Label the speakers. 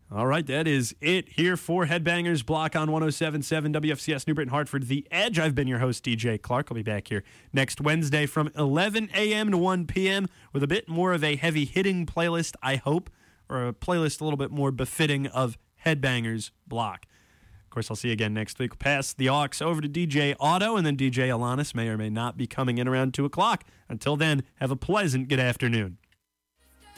Speaker 1: All right, that is it here for Headbangers Block on 107.7 WFCS New Britain Hartford, The Edge. I've been your host, DJ Clark. I'll be back here next Wednesday from 11 a.m. to 1 p.m. with a bit more of a heavy-hitting playlist, I hope, or a playlist a little bit more befitting of Headbangers Block. Of course, I'll see you again next week. We'll pass the aux over to DJ Otto, and then DJ Alanis may or may not be coming in around 2 o'clock. Until then, have a pleasant good afternoon.